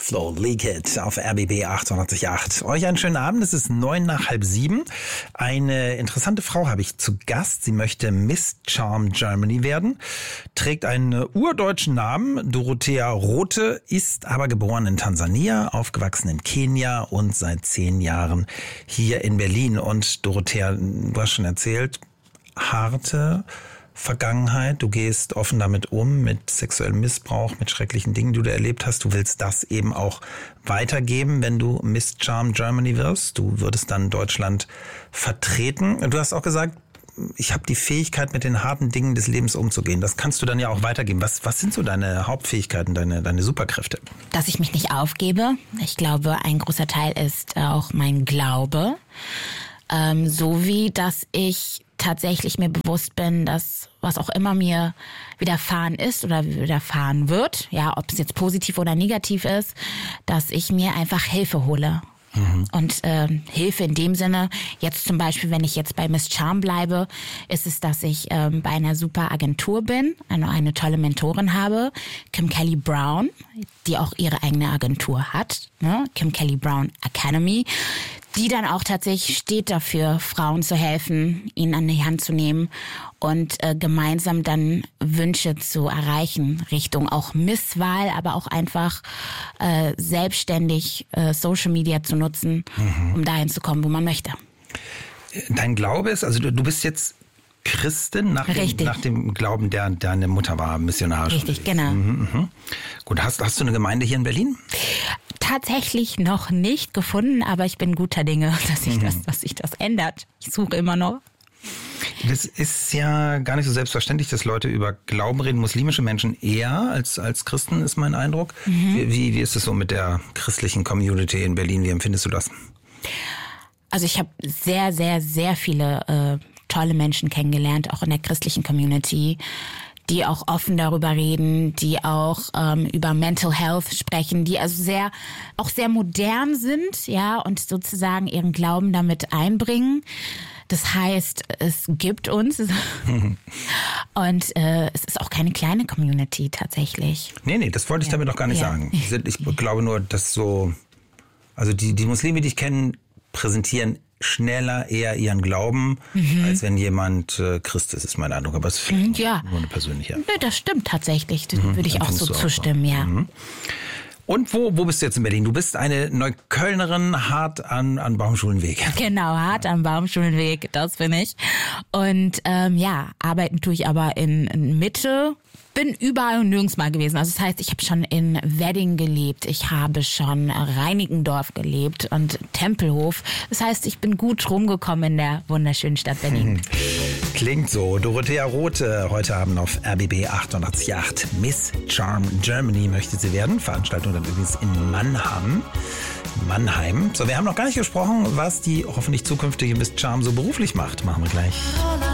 Flo Leakett auf RBB 888. Euch einen schönen Abend, es ist 6:09. Eine interessante Frau habe ich zu Gast. Sie möchte Miss Charm Germany werden, trägt einen urdeutschen Namen. Dorothea Rothe ist aber geboren in Tansania, aufgewachsen in Kenia und seit 10 Jahren hier in Berlin. Und Dorothea, du hast schon erzählt, harte Vergangenheit. Du gehst offen damit um, mit sexuellem Missbrauch, mit schrecklichen Dingen, die du erlebt hast. Du willst das eben auch weitergeben, wenn du Miss Charm Germany wirst. Du würdest dann Deutschland vertreten. Du hast auch gesagt, ich habe die Fähigkeit, mit den harten Dingen des Lebens umzugehen. Das kannst du dann ja auch weitergeben. Was sind so deine Hauptfähigkeiten, deine Superkräfte? Dass ich mich nicht aufgebe. Ich glaube, ein großer Teil ist auch mein Glaube. Sowie, dass ich tatsächlich mir bewusst bin, dass was auch immer mir widerfahren ist oder widerfahren wird, ja, ob es jetzt positiv oder negativ ist, dass ich mir einfach Hilfe hole. Und Hilfe in dem Sinne, jetzt zum Beispiel, wenn ich jetzt bei Miss Charm bleibe, ist es, dass ich bei einer super Agentur bin, eine tolle Mentorin habe, Kim Kelly Brown, die auch ihre eigene Agentur hat, ne? Kim Kelly Brown Academy, die dann auch tatsächlich steht dafür, Frauen zu helfen, ihnen an die Hand zu nehmen und gemeinsam dann Wünsche zu erreichen, Richtung auch Misswahl, aber auch einfach selbstständig Social Media zu nutzen, um dahin zu kommen, wo man möchte. Dein Glaube ist, also du bist jetzt Christin nach dem Glauben, deine Mutter war missionarisch. Richtig, genau. Gut, hast du eine Gemeinde hier in Berlin? Tatsächlich noch nicht gefunden, aber ich bin guter Dinge, dass sich das ändert. Ich suche immer noch. Das ist ja gar nicht so selbstverständlich, dass Leute über Glauben reden. Muslimische Menschen eher als Christen, ist mein Eindruck. Wie ist es so mit der christlichen Community in Berlin? Wie empfindest du das? Also ich habe sehr, sehr, sehr viele tolle Menschen kennengelernt, auch in der christlichen Community, die auch offen darüber reden, die auch über Mental Health sprechen, die also sehr modern sind, ja, und sozusagen ihren Glauben damit einbringen. Das heißt, es gibt uns und es ist auch keine kleine Community tatsächlich. Nee, das wollte ich damit noch gar nicht sagen. Ich glaube nur, dass also die Muslime, die ich kenne, präsentieren schneller eher ihren Glauben, als wenn jemand Christ ist mein Eindruck. Aber es ist nur eine persönliche. Nö, das stimmt tatsächlich. Das würde ich auch so zustimmen, ja. Und wo bist du jetzt in Berlin? Du bist eine Neuköllnerin, hart an Baumschulenweg. Genau, hart am Baumschulenweg, das bin ich. Und arbeiten tue ich aber in Mitte. Bin überall und nirgends mal gewesen. Also das heißt, ich habe schon in Wedding gelebt, ich habe schon Reinickendorf gelebt und Tempelhof. Das heißt, ich bin gut rumgekommen in der wunderschönen Stadt Berlin. Klingt so. Dorothea Rothe, heute Abend auf RBB 888. Miss Charm Germany möchte sie werden. Veranstaltung dann übrigens in Mannheim. So, wir haben noch gar nicht gesprochen, was die hoffentlich zukünftige Miss Charm so beruflich macht. Machen wir gleich.